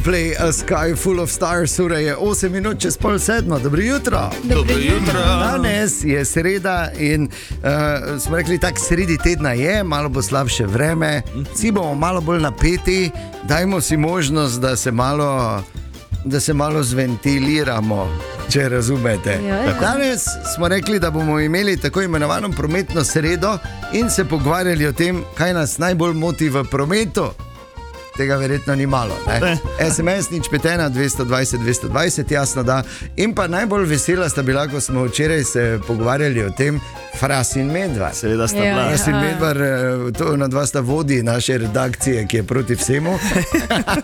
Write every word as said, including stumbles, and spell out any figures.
Coldplay, A Sky Full of Stars, ura je osem minut čez pol sedmo. Dobro jutro. Dobro jutro. Danes je sreda in uh, smo rekli, tak sredi tedna je, malo bo slabše vreme, vsi bomo malo bolj napeti, dajmo si možnost, da se malo, da se malo zventiliramo, če razumete. Danes smo rekli, da bomo imeli tako imenovano prometno sredo in se pogovarjali o tem, kaj nas najbolj moti v prometu. Tega verjetno ni malo. Ne? es em es nič pet ena dvesto dvajset dvesto dvajset, jasno da. In pa najbolj vesela sta bila, ko smo včeraj se pogovarjali o tem, Fras in Medvar. Seveda sta bila. Fras in Medvar, to na dva sta vodi naše redakcije, ki je proti vsemu.